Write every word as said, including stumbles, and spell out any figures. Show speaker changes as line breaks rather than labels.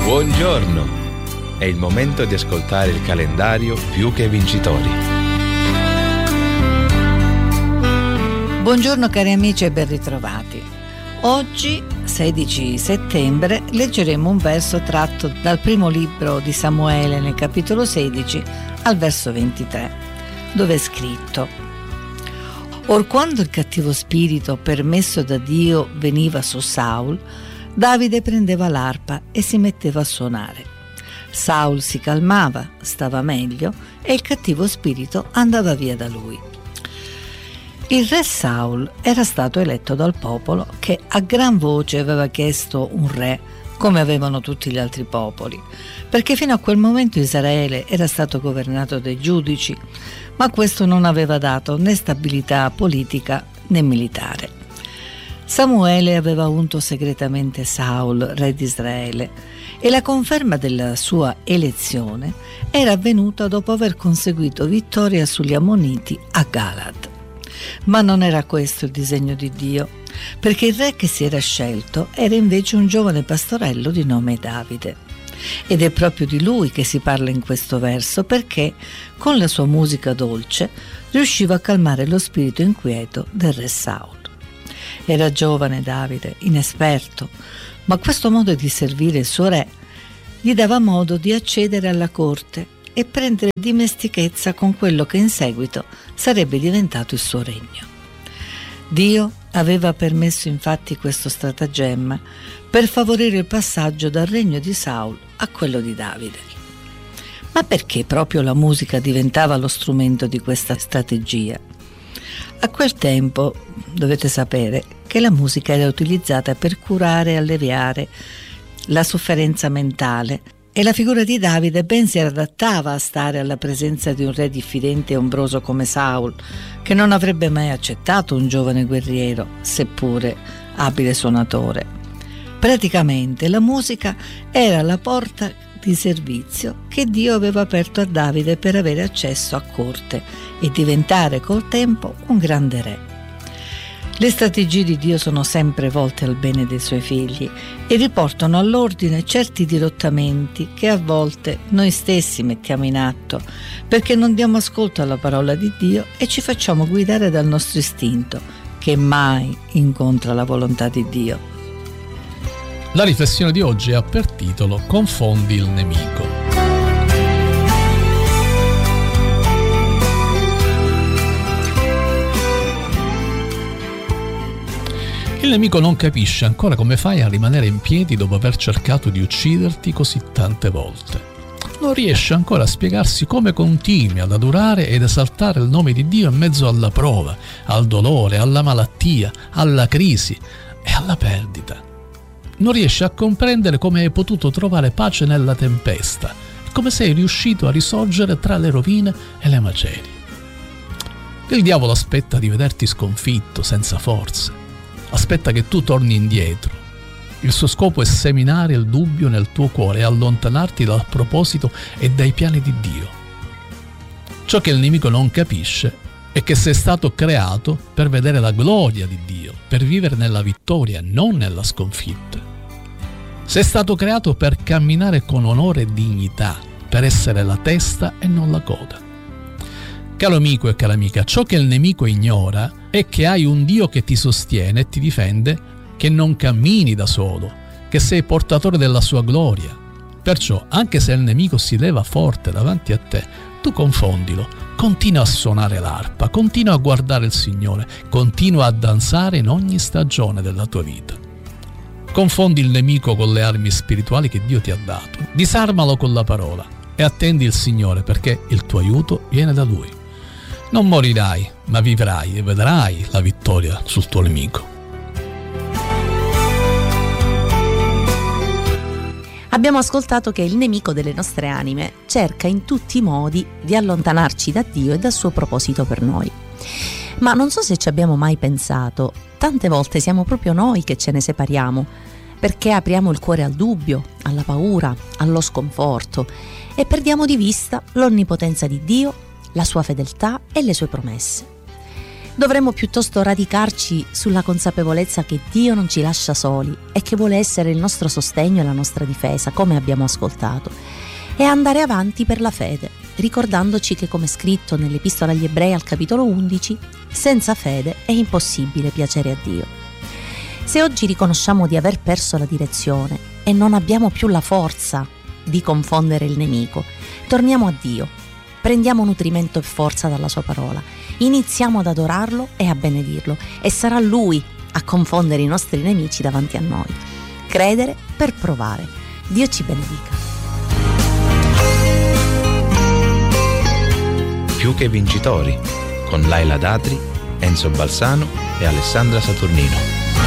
Buongiorno! È il momento di ascoltare il calendario Più che Vincitori.
Buongiorno cari amici e ben ritrovati. Oggi, sedici settembre, leggeremo un verso tratto dal primo libro di Samuele nel capitolo sedici al verso ventitré, dove è scritto: Or quando il cattivo spirito permesso da Dio veniva su Saul, Davide prendeva l'arpa e si metteva a suonare. Saul si calmava, stava meglio e il cattivo spirito andava via da lui. Il re Saul era stato eletto dal popolo che a gran voce aveva chiesto un re, come avevano tutti gli altri popoli, perché fino a quel momento Israele era stato governato dai giudici, ma questo non aveva dato né stabilità politica né militare. Samuele aveva unto segretamente Saul, re di Israele, e la conferma della sua elezione era avvenuta dopo aver conseguito vittoria sugli Ammoniti a Galad. Ma non era questo il disegno di Dio, perché il re che si era scelto era invece un giovane pastorello di nome Davide. Ed è proprio di lui che si parla in questo verso, perché con la sua musica dolce riusciva a calmare lo spirito inquieto del re Saul. Era giovane Davide, inesperto, ma questo modo di servire il suo re gli dava modo di accedere alla corte e prendere dimestichezza con quello che in seguito sarebbe diventato il suo regno. Dio aveva permesso infatti questo stratagemma per favorire il passaggio dal regno di Saul a quello di Davide. Ma perché proprio la musica diventava lo strumento di questa strategia? A quel tempo dovete sapere che la musica era utilizzata per curare e alleviare la sofferenza mentale, e la figura di Davide ben si adattava a stare alla presenza di un re diffidente e ombroso come Saul, che non avrebbe mai accettato un giovane guerriero, seppure abile suonatore. Praticamente la musica era la porta di servizio che Dio aveva aperto a Davide per avere accesso a corte e diventare col tempo un grande re. Le strategie di Dio sono sempre volte al bene dei suoi figli e riportano all'ordine certi dirottamenti che a volte noi stessi mettiamo in atto perché non diamo ascolto alla parola di Dio e ci facciamo guidare dal nostro istinto, che mai incontra la volontà di Dio.
La riflessione di oggi ha per titolo Confondi il nemico. Il nemico non capisce ancora come fai a rimanere in piedi dopo aver cercato di ucciderti così tante volte. Non riesce ancora a spiegarsi come continui ad adorare ed esaltare il nome di Dio in mezzo alla prova, al dolore, alla malattia, alla crisi e alla perdita. Non riesce a comprendere come hai potuto trovare pace nella tempesta, come sei riuscito a risorgere tra le rovine e le macerie. Il diavolo aspetta di vederti sconfitto, senza forze. Aspetta che tu torni indietro. Il suo scopo è seminare il dubbio nel tuo cuore e allontanarti dal proposito e dai piani di Dio. Ciò che il nemico non capisce è che sei stato creato per vedere la gloria di Dio, per vivere nella vittoria, non nella sconfitta. Sei stato creato per camminare con onore e dignità, per essere la testa e non la coda. Caro amico e cara amica, ciò che il nemico ignora è che hai un Dio che ti sostiene e ti difende, che non cammini da solo, che sei portatore della sua gloria. Perciò, anche se il nemico si leva forte davanti a te, tu confondilo, continua a suonare l'arpa, continua a guardare il Signore, continua a danzare in ogni stagione della tua vita. Confondi il nemico con le armi spirituali che Dio ti ha dato, disarmalo con la parola e attendi il Signore, perché il tuo aiuto viene da Lui. Non morirai, ma vivrai e vedrai la vittoria sul tuo nemico.
Abbiamo ascoltato che il nemico delle nostre anime cerca in tutti i modi di allontanarci da Dio e dal suo proposito per noi. Ma non so se ci abbiamo mai pensato, tante volte siamo proprio noi che ce ne separiamo, perché apriamo il cuore al dubbio, alla paura, allo sconforto e perdiamo di vista l'onnipotenza di Dio, la sua fedeltà e le sue promesse. Dovremmo piuttosto radicarci sulla consapevolezza che Dio non ci lascia soli e che vuole essere il nostro sostegno e la nostra difesa, come abbiamo ascoltato, e andare avanti per la fede, ricordandoci che, come scritto nell'Epistola agli Ebrei al capitolo undici, senza fede è impossibile piacere a Dio. Se oggi riconosciamo di aver perso la direzione e non abbiamo più la forza di confondere il nemico, torniamo a Dio, prendiamo nutrimento e forza dalla sua parola, iniziamo ad adorarlo e a benedirlo, e sarà Lui a confondere i nostri nemici davanti a noi. Credere per provare. Dio ci benedica.
Più che vincitori, con Laila Datri, Enzo Balsano e Alessandra Saturnino.